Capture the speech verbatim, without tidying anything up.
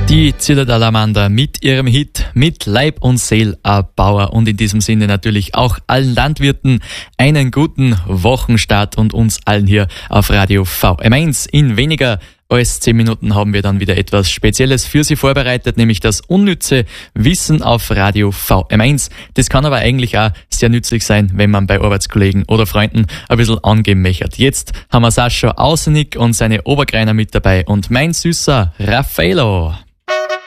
Die Zillertalamanda mit ihrem Hit mit Leib und Seel a Bauer und in diesem Sinne natürlich auch allen Landwirten einen guten Wochenstart und uns allen hier auf Radio V M eins. In weniger als zehn Minuten haben wir dann wieder etwas Spezielles für Sie vorbereitet, nämlich das unnütze Wissen auf Radio V M eins. Das kann aber eigentlich auch sehr nützlich sein, wenn man bei Arbeitskollegen oder Freunden ein bisschen angemächert. Jetzt haben wir Sascha Ausenig und seine Obergreiner mit dabei und mein süßer Raffaello.